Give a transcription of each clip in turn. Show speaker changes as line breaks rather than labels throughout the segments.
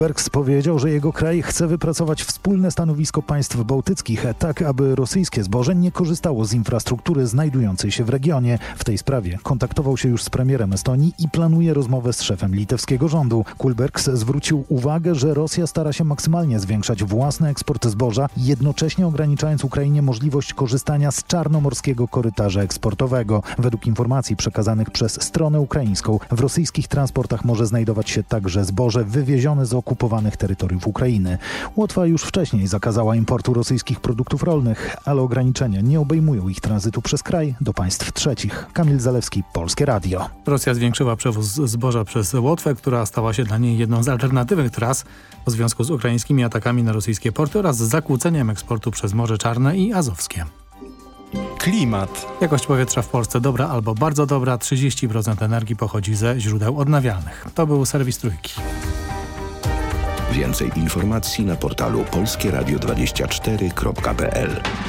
Berks powiedział, że jego kraj chce wypracować wspólne stanowisko państw bałtyckich, tak aby rosyjskie zboże nie korzystało z infrastruktury znajdującej się w regionie. W tej sprawie kontaktował się już z premierem Estonii i planuje rozmowę z szefem litewskiego rządu. Kulbergs zwrócił uwagę, że Rosja stara się maksymalnie zwiększać własny eksport zboża, jednocześnie ograniczając Ukrainie możliwość korzystania z czarnomorskiego korytarza eksportowego. Według informacji przekazanych przez stronę ukraińską w rosyjskich transportach może znajdować się także zboże wywiezione z okupowanych terytoriów Ukrainy. Łotwa już wcześniej zakazała importu rosyjskich produktów rolnych, ale ograniczenia nie obejmują ich tranzytu przez kraj do państw trzecich. Kamil Zalewski, Polskie Radio.
Rosja zwiększyła przewóz zboża przez Łotwę, która stała się dla niej jedną z alternatywnych tras w związku z ukraińskimi atakami na rosyjskie porty oraz z zakłóceniem eksportu przez Morze Czarne i Azowskie.
Klimat.
Jakość powietrza w Polsce dobra albo bardzo dobra. 30% energii pochodzi ze źródeł odnawialnych. To był serwis Trójki.
Więcej informacji na portalu polskieradio24.pl.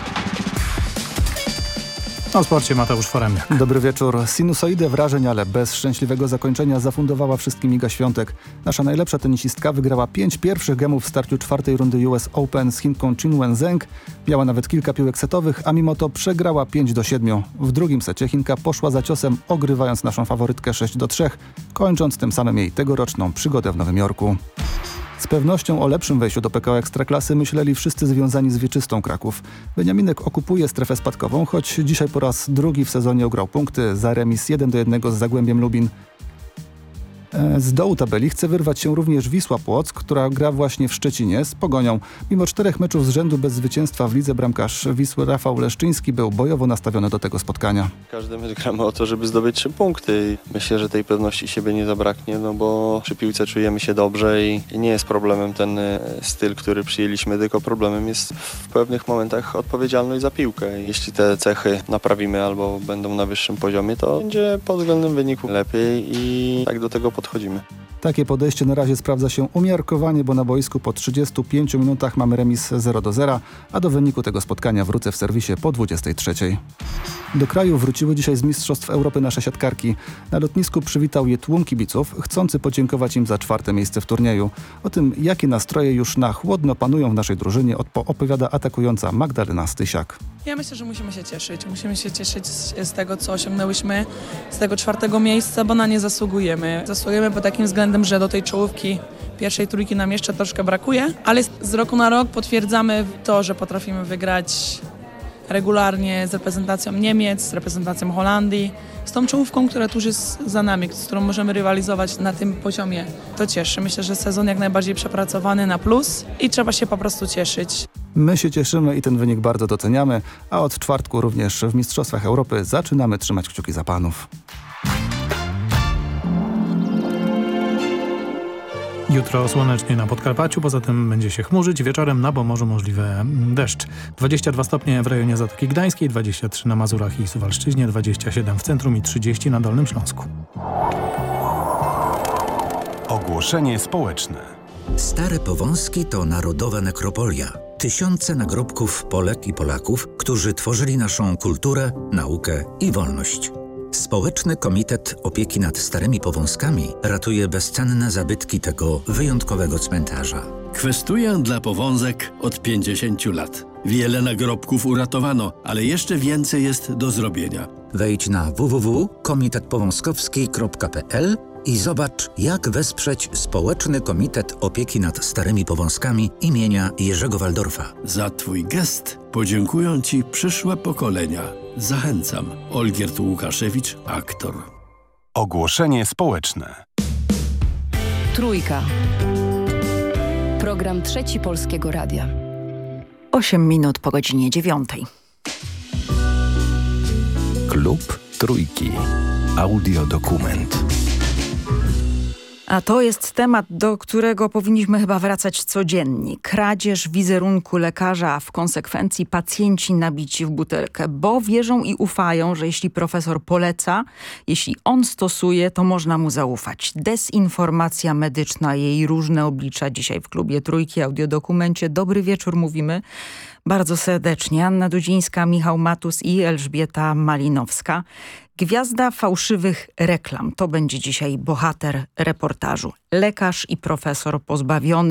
O sporcie Mateusz Foremniak.
Dobry wieczór. Sinusoidę wrażeń, ale bez szczęśliwego zakończenia zafundowała wszystkim Iga Świątek. Nasza najlepsza tenisistka wygrała 5 pierwszych gemów w starciu 4. rundy US Open z Chinką Qinwen Zheng. Miała nawet kilka piłek setowych, a mimo to przegrała 5-7. W drugim secie Chinka poszła za ciosem, ogrywając naszą faworytkę 6-3, kończąc tym samym jej tegoroczną przygodę w Nowym Jorku. Z pewnością o lepszym wejściu do PKO Ekstraklasy myśleli wszyscy związani z Wieczystą Kraków. Beniaminek okupuje strefę spadkową, choć dzisiaj po raz drugi w sezonie ograł punkty za remis 1-1 z Zagłębiem Lubin. Z dołu tabeli chce wyrwać się również Wisła Płock, która gra właśnie w Szczecinie z Pogonią. Mimo 4 meczów z rzędu bez zwycięstwa w lidze bramkarz Wisły Rafał Leszczyński był bojowo nastawiony do tego spotkania.
Każdy mecz gramy o to, żeby zdobyć 3 punkty. Myślę, że tej pewności siebie nie zabraknie, no bo przy piłce czujemy się dobrze i nie jest problemem ten styl, który przyjęliśmy, tylko problemem jest w pewnych momentach odpowiedzialność za piłkę. Jeśli te cechy naprawimy albo będą na wyższym poziomie, to będzie pod względem wyniku lepiej i tak do tego podchodzimy.
Takie podejście na razie sprawdza się umiarkowanie, bo na boisku po 35 minutach mamy remis 0-0, a do wyniku tego spotkania wrócę w serwisie po 23. Do kraju wróciły dzisiaj z Mistrzostw Europy nasze siatkarki. Na lotnisku przywitał je tłum kibiców, chcący podziękować im za 4. miejsce w turnieju. O tym, jakie nastroje już na chłodno panują w naszej drużynie, opowiada atakująca Magdalena Stysiak.
Ja myślę, że musimy się cieszyć. Musimy się cieszyć z tego, co osiągnęłyśmy, z tego 4. miejsca, bo na nie zasługujemy. Zasługujemy pod takim względem, że do tej czołówki pierwszej trójki nam jeszcze troszkę brakuje, ale z roku na rok potwierdzamy to, że potrafimy wygrać regularnie z reprezentacją Niemiec, z reprezentacją Holandii, z tą czołówką, która tuż jest za nami, z którą możemy rywalizować na tym poziomie. To cieszy. Myślę, że sezon jak najbardziej przepracowany na plus i trzeba się po prostu cieszyć.
My się cieszymy i ten wynik bardzo doceniamy, a od czwartku również w Mistrzostwach Europy zaczynamy trzymać kciuki za panów.
Jutro słonecznie na Podkarpaciu, poza tym będzie się chmurzyć. Wieczorem na Pomorzu możliwy deszcz. 22 stopnie w rejonie Zatoki Gdańskiej, 23 na Mazurach i Suwalszczyźnie, 27 w centrum i 30 na Dolnym Śląsku.
Ogłoszenie społeczne.
Stare Powązki to narodowa nekropolia. Tysiące nagrobków Polek i Polaków, którzy tworzyli naszą kulturę, naukę i wolność. Społeczny Komitet Opieki nad Starymi Powązkami ratuje bezcenne zabytki tego wyjątkowego cmentarza.
Kwestuję dla Powązek od 50 lat. Wiele nagrobków uratowano, ale jeszcze więcej jest do zrobienia.
Wejdź na www.komitetpowązkowski.pl i zobacz, jak wesprzeć Społeczny Komitet Opieki nad Starymi Powązkami imienia Jerzego Waldorfa.
Za Twój gest podziękują Ci przyszłe pokolenia. Zachęcam. Olgierd Łukaszewicz, aktor.
Ogłoszenie społeczne.
Trójka. Program Trzeci Polskiego Radia.
8 minut po godzinie 9.
Klub Trójki. Audiodokument.
A to jest temat, do którego powinniśmy chyba wracać codziennie. Kradzież wizerunku lekarza, a w konsekwencji pacjenci nabici w butelkę, bo wierzą i ufają, że jeśli profesor poleca, jeśli on stosuje, to można mu zaufać. Dezinformacja medyczna, jej różne oblicza dzisiaj w Klubie Trójki, audiodokumencie. Dobry wieczór mówimy bardzo serdecznie. Anna Dudzińska, Michał Matus i Elżbieta Malinowska. Gwiazda fałszywych reklam to będzie dzisiaj bohater reportażu. Lekarz i profesor pozbawiony